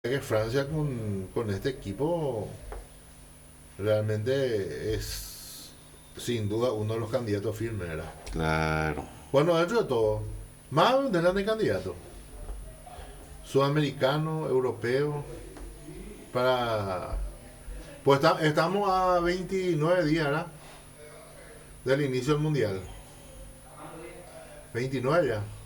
Que Francia con este equipo realmente es sin duda uno de los candidatos firmes, ¿verdad? Claro. Bueno, dentro de todo, más de candidatos, sudamericano, europeo, para... Pues estamos a 29 días, ¿verdad? Del inicio del mundial. 29 ya.